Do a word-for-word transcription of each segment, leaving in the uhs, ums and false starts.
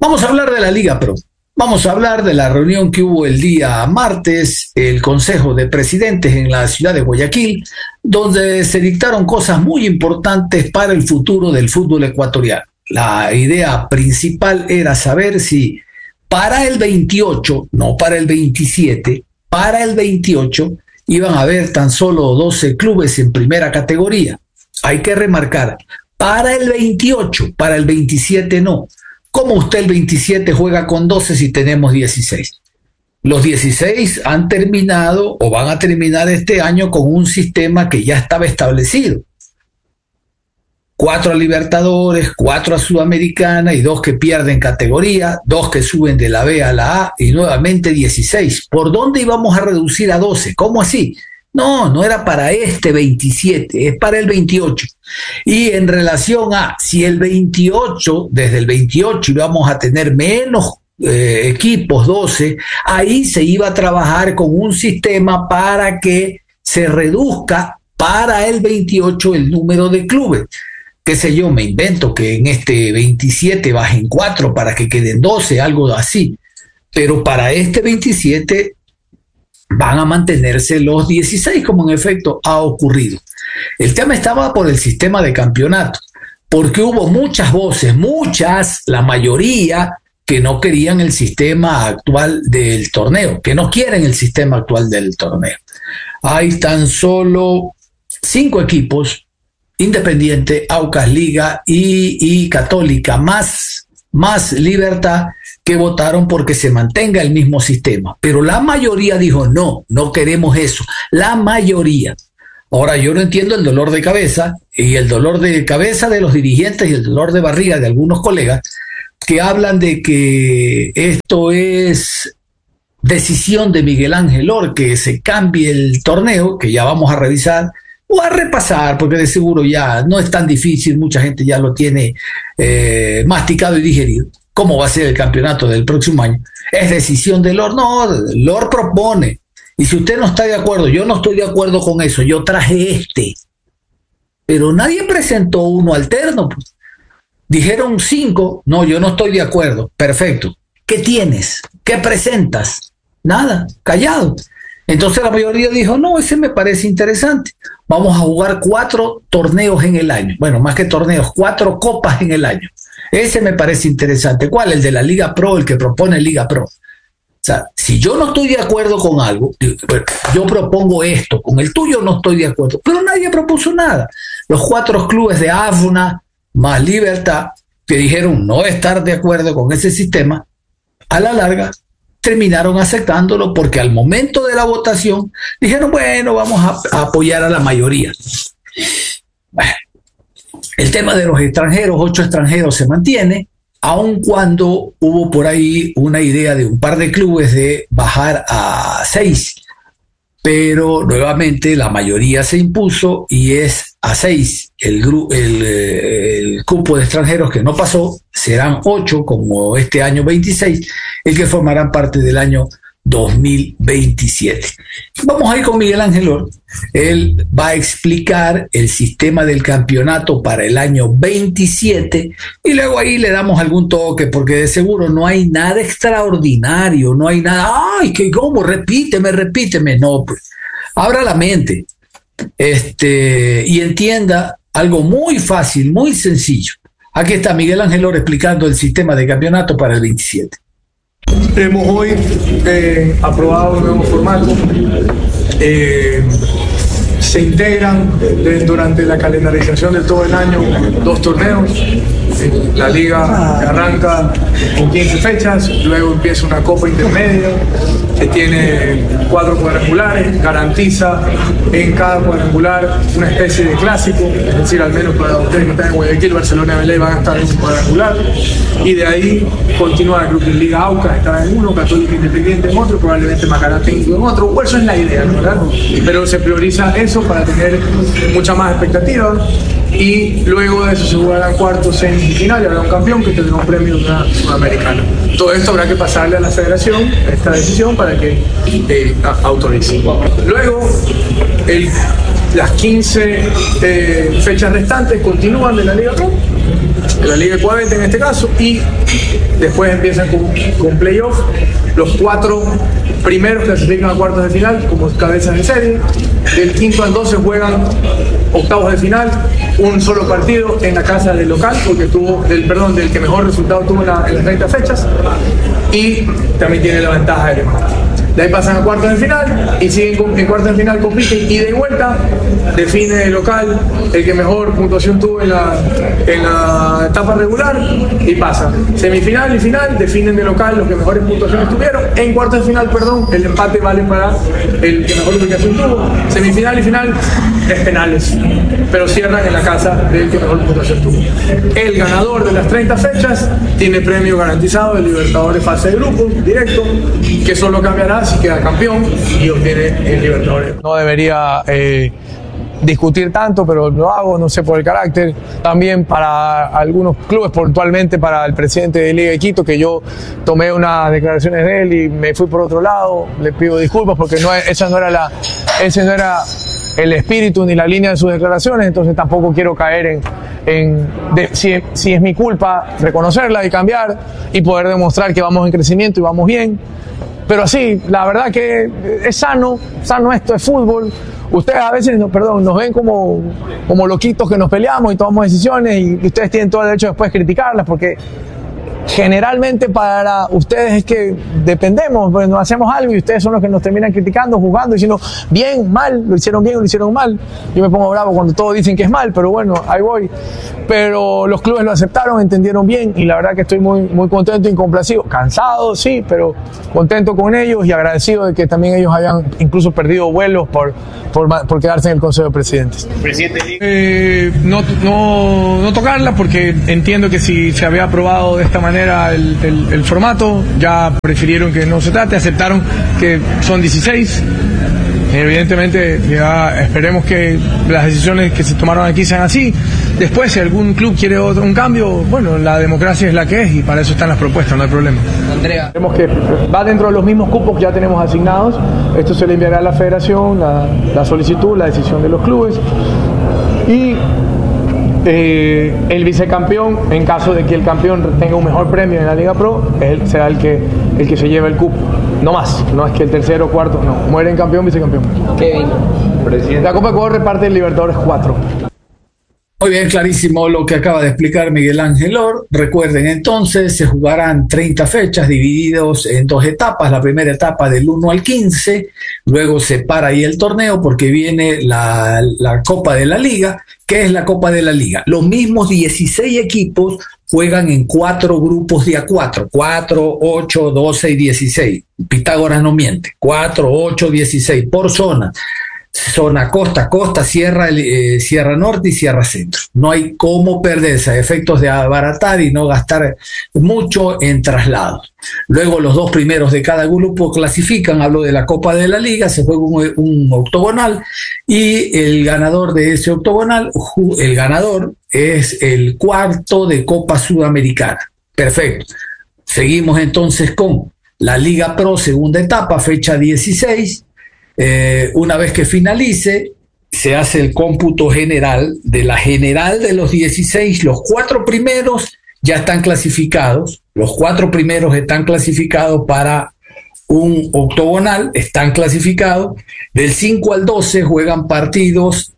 Vamos a hablar de la Liga Pro. Vamos a hablar de la reunión que hubo el día martes, el Consejo de Presidentes en la ciudad de Guayaquil, donde se dictaron cosas muy importantes para el futuro del fútbol ecuatoriano. La idea principal era saber si para el veintiocho, no para el veintisiete, para el veintiocho iban a haber tan solo doce clubes en primera categoría. Hay que remarcar, para el veintiocho, para el veintisiete no. ¿Cómo usted el veintisiete juega con doce si tenemos dieciséis? Los dieciséis han terminado o van a terminar este año con un sistema que ya estaba establecido. Cuatro a Libertadores, cuatro a Sudamericana y dos que pierden categoría, dos que suben de la B a la A y nuevamente dieciséis. ¿Por dónde íbamos a reducir a doce? ¿Cómo así? No, no era para este veintisiete, es para el veintiocho. Y en relación a si el veintiocho, desde el veintiocho íbamos a tener menos eh, equipos, doce, ahí se iba a trabajar con un sistema para que se reduzca para el veintiocho el número de clubes. Qué sé yo, me invento que en este veintisiete bajen cuatro para que queden doce, algo así. Pero para este veintisiete van a mantenerse los dieciséis, como en efecto ha ocurrido. El tema estaba por el sistema de campeonato, porque hubo muchas voces, muchas, la mayoría, que no querían el sistema actual del torneo, que no quieren el sistema actual del torneo. Hay tan solo cinco equipos, Independiente, Aucas, Liga y, y Católica, más, más Libertad, que votaron porque se mantenga el mismo sistema. Pero la mayoría dijo, no, no queremos eso. La mayoría. Ahora, yo no entiendo el dolor de cabeza y el dolor de cabeza de los dirigentes y el dolor de barriga de algunos colegas que hablan de que esto es decisión de Miguel Ángel Or, que se cambie el torneo, que ya vamos a revisar, o a repasar, porque de seguro ya no es tan difícil, mucha gente ya lo tiene eh, masticado y digerido. ¿Cómo va a ser el campeonato del próximo año? ¿Es decisión de Lord? No, Lord propone. Y si usted no está de acuerdo, yo no estoy de acuerdo con eso, yo traje este. Pero nadie presentó uno alterno. Pues. Dijeron cinco, no, yo no estoy de acuerdo. Perfecto. ¿Qué tienes? ¿Qué presentas? Nada, callado. Entonces la mayoría dijo, no, ese me parece interesante. Vamos a jugar cuatro torneos en el año. Bueno, más que torneos, cuatro copas en el año. Ese me parece interesante. ¿Cuál? El de la Liga Pro, el que propone Liga Pro. O sea, si yo no estoy de acuerdo con algo, yo propongo esto, con el tuyo no estoy de acuerdo, pero nadie propuso nada. Los cuatro clubes de A F N A más Libertad, que dijeron no estar de acuerdo con ese sistema, a la larga terminaron aceptándolo porque al momento de la votación dijeron, bueno, vamos a, a apoyar a la mayoría. Bueno, el tema de los extranjeros, ocho extranjeros se mantiene, aun cuando hubo por ahí una idea de un par de clubes de bajar a seis, pero nuevamente la mayoría se impuso y es a seis. El, gru- el, el cupo de extranjeros que no pasó serán ocho, como este año veintiséis, el que formarán parte del año dos mil veintisiete. Vamos a ir con Miguel Ángel Or. Él va a explicar el sistema del campeonato para el año veintisiete y luego ahí le damos algún toque, porque de seguro no hay nada extraordinario, no hay nada, ay, que cómo, repíteme, repíteme. No, pues, abra la mente este, y entienda algo muy fácil, muy sencillo. Aquí está Miguel Ángel Or explicando el sistema de campeonato para el veintisiete. Hemos hoy eh, aprobado un nuevo formato. Eh, se integran eh, durante la calendarización de todo el año dos torneos. Eh, la liga arranca con quince fechas, luego empieza una copa intermedia que tiene cuatro cuadrangulares, garantiza en cada cuadrangular una especie de clásico, es decir, al menos para ustedes que están en Guayaquil, Barcelona y Belén van a estar en un cuadrangular, y de ahí continúa el grupo de Liga Aucas, está en uno, Católica Independiente en otro, probablemente Macará técnico en otro, o eso es la idea, ¿verdad? Pero se prioriza eso para tener mucha más expectativa, y luego de eso se jugarán cuartos, semis y final, y habrá un campeón que tendrá un premio sudamericano. Todo esto habrá que pasarle a la federación, esta decisión, para que eh, autorice. Luego, el, las quince eh, fechas restantes continúan de la Liga Pro. de la Liga Ecuador en este caso, y después empiezan con, con playoff. Los cuatro primeros clasifican a cuartos de final como cabezas de serie. Del quinto al doce juegan octavos de final, un solo partido en la casa del local, porque tuvo, del, perdón, del que mejor resultado tuvo en, la, en las treinta fechas, y también tiene la ventaja de De ahí pasan a cuartos de final y siguen en cuartos de final, compiten y de vuelta define el local el que mejor puntuación tuvo en la, en la etapa regular y pasa. Semifinal y final definen de local los que mejores puntuaciones tuvieron. En cuartos de final, perdón, el empate vale para el que mejor ubicación tuvo. Semifinal y final es penales, pero cierran en la casa del que mejor puntuación tuvo. El ganador de las treinta fechas tiene premio garantizado de Libertadores fase de grupo directo, que solo cambiará si queda campeón y obtiene el Libertadores. No debería eh, discutir tanto, pero lo hago, no sé, por el carácter. También para algunos clubes, puntualmente para el presidente de Liga de Quito, que yo tomé unas declaraciones de él y me fui por otro lado. Le pido disculpas porque no, esa no era la, ese no era el espíritu ni la línea de sus declaraciones, entonces tampoco quiero caer en, en de, si, si es mi culpa, reconocerla y cambiar y poder demostrar que vamos en crecimiento y vamos bien. Pero sí, la verdad que es sano, sano esto, es fútbol. Ustedes a veces, no, perdón, nos ven como, como loquitos que nos peleamos y tomamos decisiones y, y ustedes tienen todo el derecho después de criticarlas porque generalmente para ustedes es que dependemos, pues nos hacemos algo y ustedes son los que nos terminan criticando, juzgando, diciendo bien, mal, lo hicieron bien o lo hicieron mal. Yo me pongo bravo cuando todos dicen que es mal, pero bueno, ahí voy. Pero los clubes lo aceptaron, entendieron bien y la verdad que estoy muy, muy contento y complacido. Cansado, sí, pero contento con ellos y agradecido de que también ellos hayan incluso perdido vuelos por, por, por quedarse en el Consejo de Presidentes. Presidente, eh, no, no, no tocarla porque entiendo que si se había aprobado de esta manera El, el, el formato, ya prefirieron que no se trate, aceptaron que son dieciséis. Evidentemente ya esperemos que las decisiones que se tomaron aquí sean así. Después, si algún club quiere otro, un cambio, bueno, la democracia es la que es y para eso están las propuestas, no hay problema. Andrea, vemos que va dentro de los mismos cupos que ya tenemos asignados. Esto se le enviará a la federación, la, la solicitud, la decisión de los clubes y Eh, el vicecampeón, en caso de que el campeón tenga un mejor premio en la Liga Pro, él será el que, el que se lleve el cupo. No más, no es que el tercero o cuarto, no. Mueren campeón, vicecampeón. Kevin, presidente. La Copa Ecuador reparte el Libertadores cuatro. Muy bien, clarísimo lo que acaba de explicar Miguel Ángel Or. Recuerden entonces, se jugarán treinta fechas divididos en dos etapas. La primera etapa del uno al quince, luego se para ahí el torneo porque viene la, la Copa de la Liga. ¿Qué es la Copa de la Liga? Los mismos dieciséis equipos juegan en cuatro grupos de a cuatro, cuatro, ocho, doce y dieciséis. Pitágoras no miente, cuatro, ocho, dieciséis por zona. Zona costa, costa, sierra, eh, sierra norte y sierra centro. No hay cómo perderse a efectos de abaratar y no gastar mucho en traslados. Luego los dos primeros de cada grupo clasifican, hablo de la Copa de la Liga, se juega un, un octogonal y el ganador de ese octogonal, el ganador es el cuarto de Copa Sudamericana. Perfecto. Seguimos entonces con la Liga Pro, segunda etapa, fecha dieciséis. Eh, una vez que finalice, se hace el cómputo general de la general de los dieciséis. Los cuatro primeros ya están clasificados, los cuatro primeros están clasificados para un octogonal, están clasificados. Del cinco al doce juegan partidos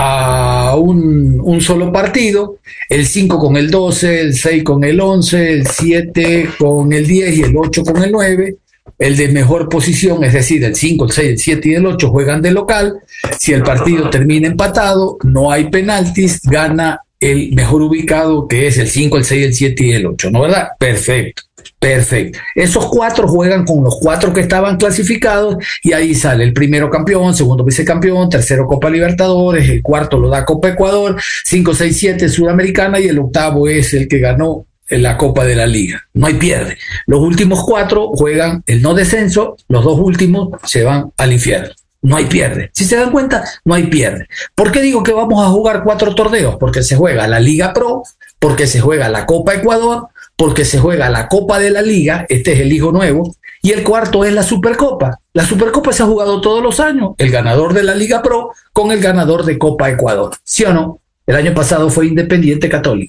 a un, un solo partido, el cinco con el doce, el seis con el once, el siete con el diez y el ocho con el nueve. El de mejor posición, es decir, el cinco, el seis, el siete y el ocho juegan de local. Si el partido termina empatado, no hay penaltis, gana el mejor ubicado, que es el cinco, el seis, el siete y el ocho, ¿no verdad? Perfecto, perfecto. Esos cuatro juegan con los cuatro que estaban clasificados y ahí sale el primero campeón, segundo vicecampeón, tercero Copa Libertadores, el cuarto lo da Copa Ecuador, cinco, seis, siete Sudamericana y el octavo es el que ganó en la Copa de la Liga. No hay pierde. Los últimos cuatro juegan el no descenso, los dos últimos se van al infierno. No hay pierde. Si se dan cuenta, no hay pierde. ¿Por qué digo que vamos a jugar cuatro torneos? Porque se juega la Liga Pro, porque se juega la Copa Ecuador, porque se juega la Copa de la Liga, este es el hijo nuevo, y el cuarto es la Supercopa. La Supercopa se ha jugado todos los años, el ganador de la Liga Pro con el ganador de Copa Ecuador. ¿Sí o no? El año pasado fue Independiente Católica.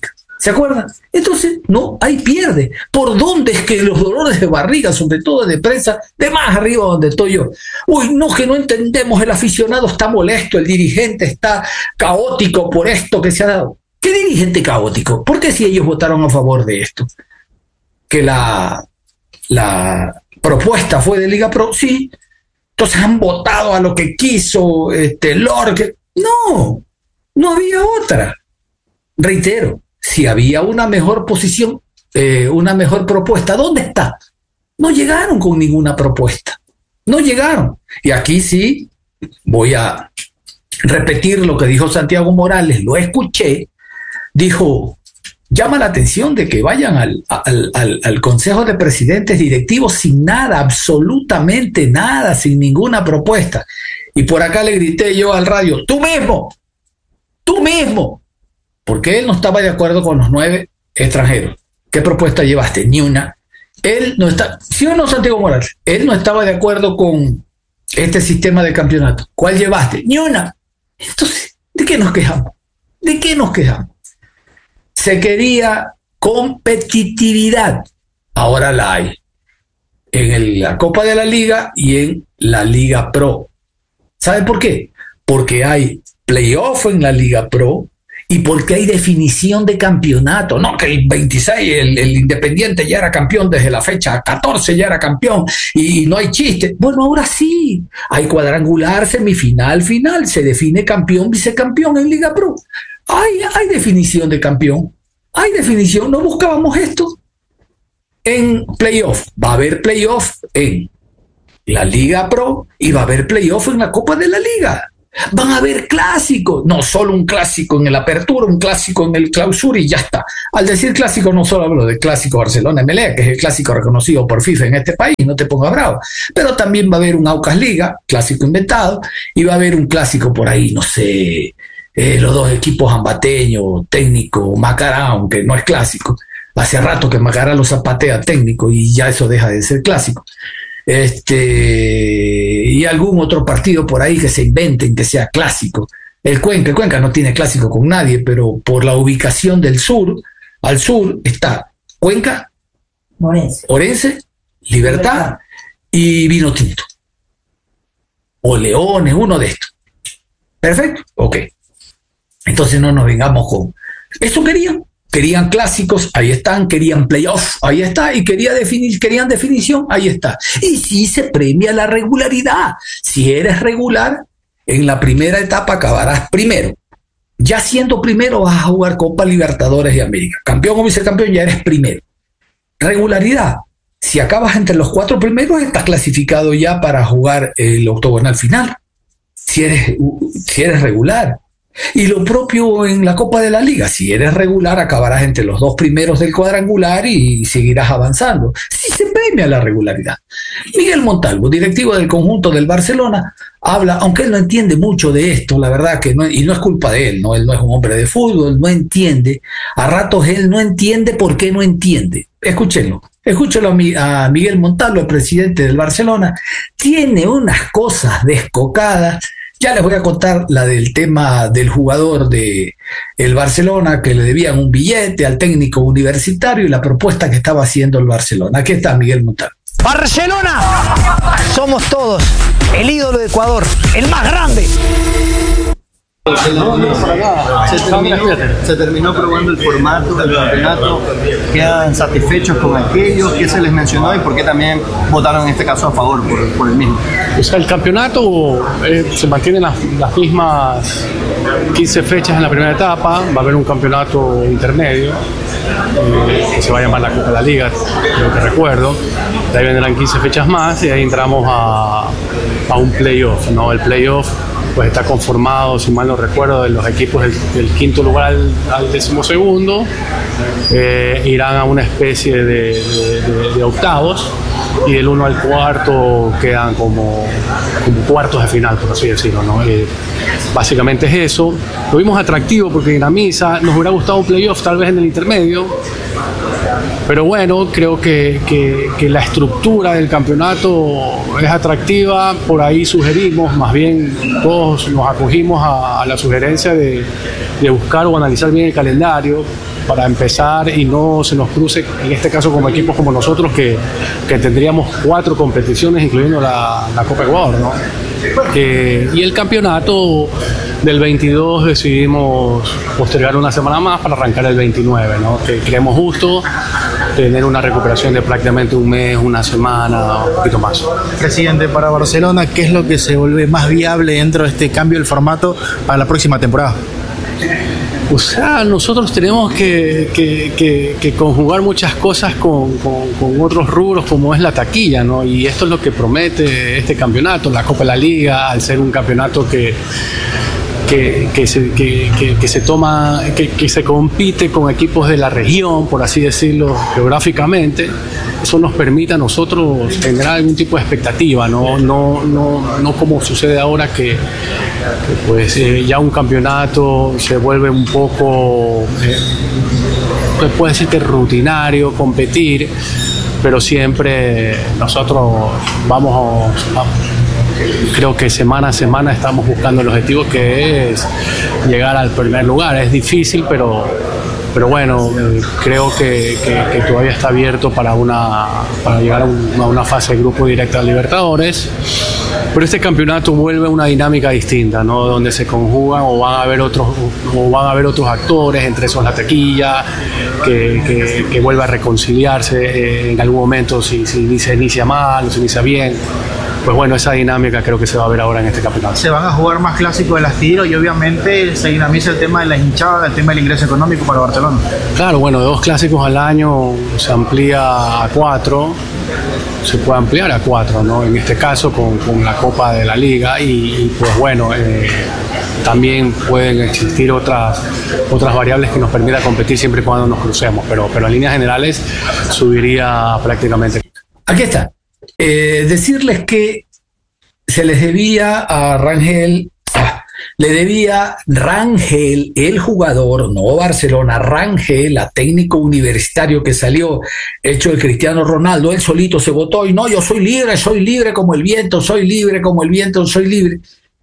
¿Se acuerdan? Entonces, no, ahí pierde. ¿Por dónde es que los dolores de barriga, sobre todo de prensa, de más arriba donde estoy yo? Uy, no, que no entendemos, el aficionado está molesto, el dirigente está caótico por esto que se ha dado. ¿Qué dirigente caótico? ¿Por qué si ellos votaron a favor de esto? Que la, la propuesta fue de Liga Pro, sí. Entonces han votado a lo que quiso este, Lord. No, no había otra. Reitero. Si había una mejor posición, eh, una mejor propuesta, ¿dónde está? No llegaron con ninguna propuesta. No llegaron. Y aquí sí voy a repetir lo que dijo Santiago Morales, lo escuché, dijo, llama la atención de que vayan al, al, al, al Consejo de Presidentes Directivos sin nada, absolutamente nada, sin ninguna propuesta. Y por acá le grité yo al radio, tú mismo, tú mismo. Porque él no estaba de acuerdo con los nueve extranjeros. ¿Qué propuesta llevaste? Ni una. Él no está, ¿sí o no, Santiago Morales? Él no estaba de acuerdo con este sistema de campeonato. ¿Cuál llevaste? Ni una. Entonces, ¿de qué nos quejamos? ¿De qué nos quejamos? Se quería competitividad. Ahora la hay. En el, la Copa de la Liga y en la Liga Pro. ¿Sabe por qué? Porque hay playoff en la Liga Pro. Y porque hay definición de campeonato, no que el veintiséis, el, el Independiente ya era campeón desde la fecha catorce, ya era campeón y no hay chiste. Bueno, ahora sí, hay cuadrangular, semifinal, final, se define campeón, vicecampeón en Liga Pro. Hay, hay definición de campeón, hay definición, no buscábamos esto. En playoff, va a haber playoff en la Liga Pro y va a haber playoff en la Copa de la Liga. Van a haber clásicos, no solo un clásico en el Apertura, un clásico en el Clausura y ya está. Al decir clásico no solo hablo de clásico Barcelona-M L E, que es el clásico reconocido por FIFA en este país, no te pongas bravo, pero también va a haber un Aucas Liga, clásico inventado, y va a haber un clásico por ahí, no sé, eh, los dos equipos ambateños, técnico, Macará, aunque no es clásico. Hace rato que Macará lo zapatea técnico y ya eso deja de ser clásico. Este, y algún otro partido por ahí que se inventen que sea clásico. El Cuenca, el Cuenca no tiene clásico con nadie, pero por la ubicación del sur, al sur está Cuenca, Orense, Orense Libertad, Libertad y Vino Tinto. O Leones, uno de estos. Perfecto, ok. Entonces no nos vengamos con... Eso querían. Querían clásicos, ahí están, querían playoff, ahí está, y quería definir, querían definición, ahí está. Y sí se premia la regularidad. Si eres regular, en la primera etapa acabarás primero. Ya siendo primero vas a jugar Copa Libertadores de América. Campeón o vicecampeón ya eres primero. Regularidad. Si acabas entre los cuatro primeros, estás clasificado ya para jugar el octogonal final. Si eres, si eres regular. Y lo propio en la Copa de la Liga, si eres regular acabarás entre los dos primeros del cuadrangular y seguirás avanzando. Sí se premia la regularidad. Miguel Montalvo, directivo del conjunto del Barcelona, habla, aunque él no entiende mucho de esto, la verdad que no, y no es culpa de él, no, él no es un hombre de fútbol, no entiende, a ratos él no entiende por qué no entiende. Escúchenlo, escúchenlo a, mi, a Miguel Montalvo, el presidente del Barcelona, tiene unas cosas descocadas. Ya les voy a contar la del tema del jugador de el Barcelona que le debían un billete al técnico universitario y la propuesta que estaba haciendo el Barcelona. Aquí está Miguel Montalvo. Barcelona, somos todos el ídolo de Ecuador, el más grande. No, no, para nada. Se terminó, se terminó probando el formato del campeonato. ¿Quedan satisfechos con aquello? ¿Qué se les mencionó y por qué también votaron en este caso a favor por, por el mismo? O sea, el campeonato eh, se mantienen las, las mismas quince fechas en la primera etapa. Va a haber un campeonato intermedio eh, que se va a llamar la Copa de la Liga, creo que recuerdo. De ahí vendrán quince fechas más y ahí entramos a, a un playoff, ¿no? El playoff pues está conformado, si mal no recuerdo, de los equipos del, del quinto lugar al, al decimosegundo, eh, irán a una especie de, de, de, de octavos y del uno al cuarto quedan como, como cuartos de final, por así decirlo, ¿no? Eh, básicamente es eso. Lo vimos atractivo porque dinamiza, nos hubiera gustado un playoff tal vez en el intermedio, pero bueno, creo que, que, que la estructura del campeonato es atractiva, por ahí sugerimos, más bien todos nos acogimos a, a la sugerencia de, de buscar o analizar bien el calendario. para empezar y no se nos cruce, en este caso como equipos como nosotros, que, que tendríamos cuatro competiciones, incluyendo la, la Copa Ecuador, ¿no? Eh, y el campeonato del veintidós decidimos postergar una semana más para arrancar el veintinueve, ¿no? Que creemos justo tener una recuperación de prácticamente un mes, una semana, un poquito más. Presidente, para Barcelona, ¿qué es lo que se vuelve más viable dentro de este cambio del formato para la próxima temporada? O sea, nosotros tenemos que, que, que, que conjugar muchas cosas con, con, con otros rubros, como es la taquilla, ¿no? Y esto es lo que promete este campeonato, la Copa de la Liga, al ser un campeonato que Que, que, se, que, que, que se toma, que, que se compite con equipos de la región, por así decirlo, geográficamente. Eso nos permite a nosotros generar algún tipo de expectativa, no, no, no, no como sucede ahora que, que pues eh, ya un campeonato se vuelve un poco, eh, pues puede decir que rutinario, competir, pero siempre nosotros vamos a, a creo que semana a semana estamos buscando el objetivo, que es llegar al primer lugar. Es difícil, pero, pero bueno, eh, creo que, que, que todavía está abierto para, una, para llegar a, un, a una fase de grupo directa a Libertadores. Pero este campeonato vuelve a una dinámica distinta, ¿no? Donde se conjugan o van a haber otros, o van a haber otros actores, entre esos la taquilla, que, que, que vuelve a reconciliarse eh, en algún momento, si, si se inicia mal o se inicia bien. Pues bueno, esa dinámica creo que se va a ver ahora en este campeonato. Se van a jugar más clásicos del astillero y obviamente se dinamiza el tema de la hinchada, el tema del ingreso económico para Barcelona. Claro, bueno, de dos clásicos al año se amplía a cuatro, se puede ampliar a cuatro, ¿no? En este caso con, con la Copa de la Liga y, y pues bueno, eh, también pueden existir otras, otras variables que nos permitan competir siempre y cuando nos crucemos, pero, pero en líneas generales subiría prácticamente. Aquí está. Eh, decirles que se les debía a Rangel, ah, le debía Rangel, el jugador, no Barcelona, Rangel, a técnico universitario que salió hecho el Cristiano Ronaldo, él solito se votó y no, yo soy libre, soy libre como el viento, soy libre como el viento, soy libre.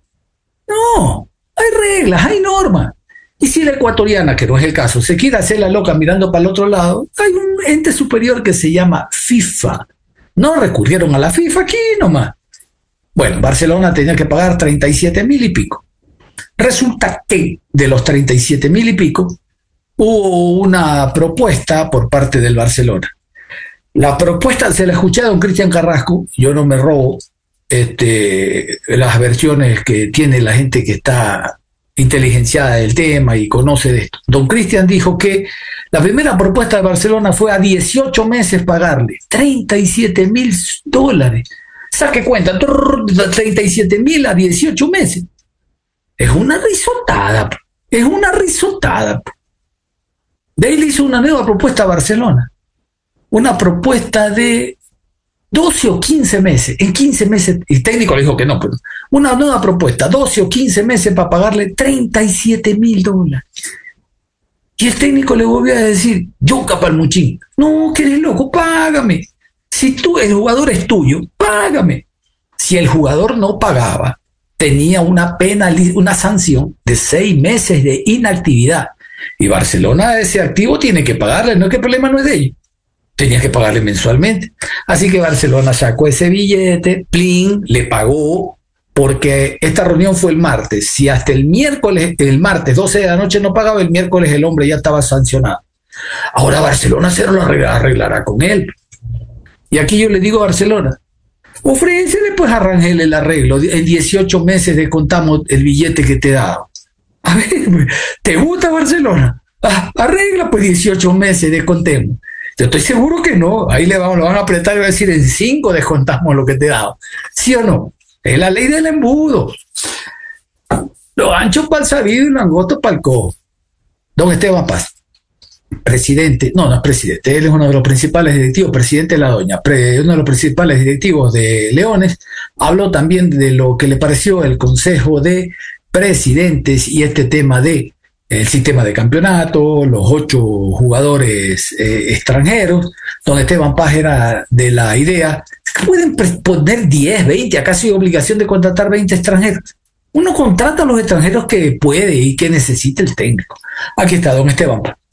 No, hay reglas, hay normas. Y si la ecuatoriana, que no es el caso, se quiere hacer la loca mirando para el otro lado, hay un ente superior que se llama FIFA. No recurrieron a la FIFA aquí nomás. Bueno, Barcelona tenía que pagar treinta y siete mil y pico. Resulta que de los treinta y siete mil y pico hubo una propuesta por parte del Barcelona. La propuesta se la escuché a don Cristian Carrasco. Yo no me robo este, las versiones que tiene la gente que está inteligenciada del tema y conoce de esto. Don Cristian dijo que la primera propuesta de Barcelona fue a dieciocho meses pagarle treinta y siete mil dólares. Saque cuenta, treinta y siete mil a dieciocho meses. Es una risotada, es una risotada. De ahí le hizo una nueva propuesta a Barcelona. Una propuesta de doce o quince meses. En quince meses, el técnico le dijo que no, pero una nueva propuesta, doce o quince meses para pagarle treinta y siete mil dólares. Y el técnico le volvió a decir, yo capalmuchín, no, que eres loco, págame. Si tú, el jugador es tuyo, págame. Si el jugador no pagaba, tenía una pena, una sanción de seis meses de inactividad. Y Barcelona, ese activo, tiene que pagarle, no es que el problema no es de ellos. Tenía que pagarle mensualmente. Así que Barcelona sacó ese billete, plin, le pagó, porque esta reunión fue el martes. Si hasta el miércoles, el martes doce de la noche no pagaba, el miércoles el hombre ya estaba sancionado. Ahora Barcelona se lo arreglará con él. Y aquí yo le digo a Barcelona, ofrécele pues a Rangel el arreglo. En dieciocho meses descontamos el billete que te he dado. A ver, ¿te gusta Barcelona? Ah, arregla pues dieciocho meses, descontemos. Yo estoy seguro que no. Ahí le vamos, lo van a apretar y va a decir, en cinco descontamos lo que te he dado. ¿Sí o no? Es la ley del embudo. Lo ancho para el sabido y lo angosto para el cojo. Don Esteban Paz, presidente, no, no es presidente, él es uno de los principales directivos, presidente de la Doña, pre, uno de los principales directivos de Leones, habló también de lo que le pareció el Consejo de Presidentes y este tema de el sistema de campeonato, los ocho jugadores eh, extranjeros. Don Esteban Paz era de la idea que pueden poner diez, veinte, acá hay obligación de contratar veinte extranjeros. Uno contrata a los extranjeros que puede y que necesita el técnico. Aquí está don Esteban Paz.